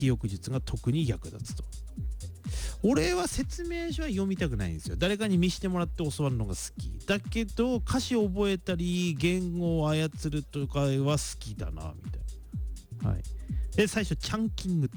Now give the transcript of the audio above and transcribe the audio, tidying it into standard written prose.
記憶術が特に役立つと。俺は説明書は読みたくないんですよ。誰かに見してもらって教わるのが好きだけど、歌詞を覚えたり言語を操るとかは好きだなみたいな。はい。で最初チャンキングって